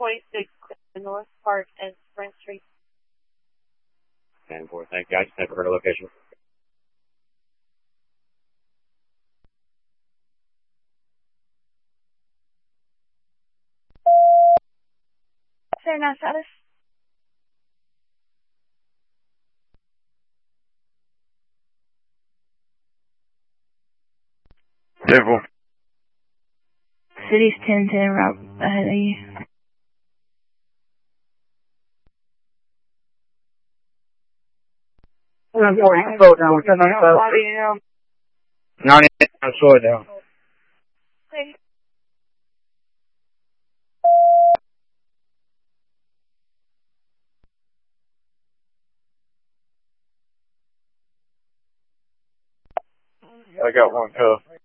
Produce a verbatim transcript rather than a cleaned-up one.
twenty-six, the North Park and Sprint Street. ten four, thank you. I just never heard a location. Sir, nasa alas? ten four. City's ten ten, right ahead of you. I'm going slow down. No, I'm slow down. Okay. I got one cuff.